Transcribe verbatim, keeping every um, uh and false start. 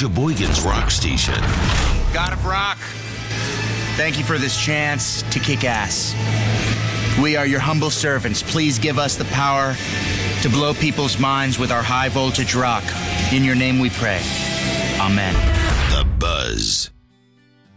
Sheboygan's rock station. God of Rock, thank you for this chance to kick ass. We are your humble servants. Please give us the power to blow people's minds with our high voltage rock. In your name we pray. Amen. The Buzz.